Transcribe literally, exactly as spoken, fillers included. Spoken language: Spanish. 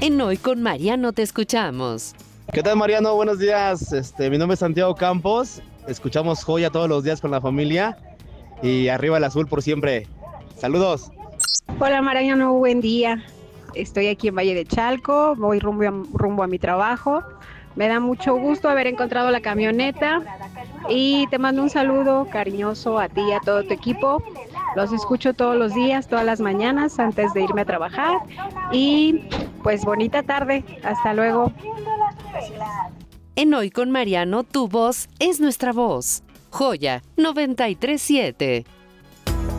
En Hoy con Mariano te escuchamos. ¿Qué tal, Mariano? Buenos días. Este, mi nombre es Santiago Campos. Escuchamos Joya todos los días con la familia. Y arriba el azul por siempre. Saludos. Hola Mariano, buen día. Estoy aquí en Valle de Chalco, voy rumbo a, rumbo a mi trabajo. Me da mucho gusto haber encontrado la camioneta y te mando un saludo cariñoso a ti y a todo tu equipo. Los escucho todos los días, todas las mañanas antes de irme a trabajar y pues bonita tarde. Hasta luego. En Hoy con Mariano, tu voz es nuestra voz. Joya noventa y tres punto siete.